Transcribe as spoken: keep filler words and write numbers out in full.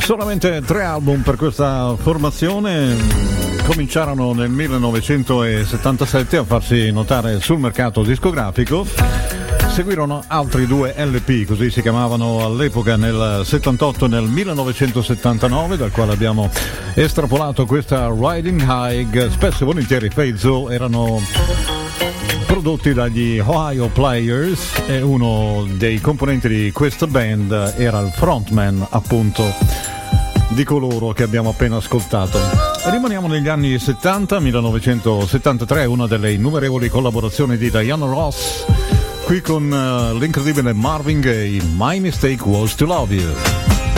Solamente tre album per questa formazione. Cominciarono nel millenovecentosettantasette a farsi notare sul mercato discografico. Seguirono altri due L P, così si chiamavano all'epoca, nel settantotto e nel millenovecentosettantanove, dal quale abbiamo estrapolato questa Riding High. Spesso e volentieri Faizzo erano prodotti dagli Ohio Players e uno dei componenti di questa band era il frontman, appunto, di coloro che abbiamo appena ascoltato. Rimaniamo negli anni settanta, millenovecentosettantatré, una delle innumerevoli collaborazioni di Diana Ross, qui con uh, l'incredibile Marvin Gaye, My Mistake Was to Love You.